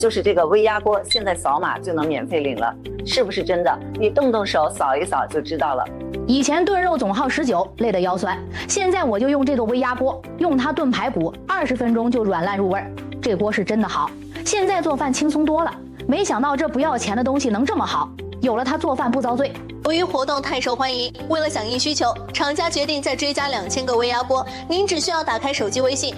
就是这个微压锅，现在扫码就能免费领了，是不是真的？你动动手扫一扫就知道了。 以前炖肉总耗19，累得腰酸，现在我就用这个微压锅，用它炖排骨，20分钟就软烂入味。这锅是真的好，现在做饭轻松多了。没想到这不要钱的东西能这么好，有了它做饭不遭罪。 由于活动太受欢迎，为了响应需求，厂家决定再追加2000个微压锅。您只需要打开手机微信，